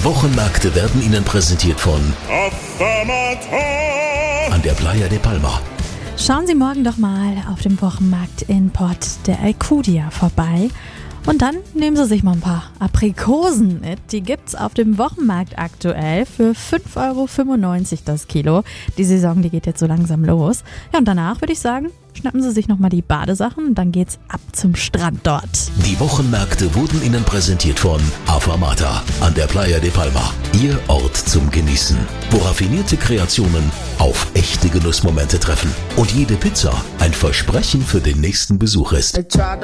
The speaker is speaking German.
Wochenmärkte werden Ihnen präsentiert von an der Playa de Palma. Schauen Sie morgen doch mal auf dem Wochenmarkt in Port der Alcudia vorbei. Und dann nehmen Sie sich mal ein paar Aprikosen mit. Die gibt's auf dem Wochenmarkt aktuell für 5,95 € das Kilo. Die Saison, die geht jetzt so langsam los. Ja, und danach würde ich sagen, schnappen Sie sich nochmal die Badesachen und dann geht's ab zum Strand dort. Die Wochenmärkte wurden Ihnen präsentiert von Afamata an der Playa de Palma. Ihr Ort zum Genießen, wo raffinierte Kreationen auf echte Genussmomente treffen. Und jede Pizza ein Versprechen für den nächsten Besuch ist.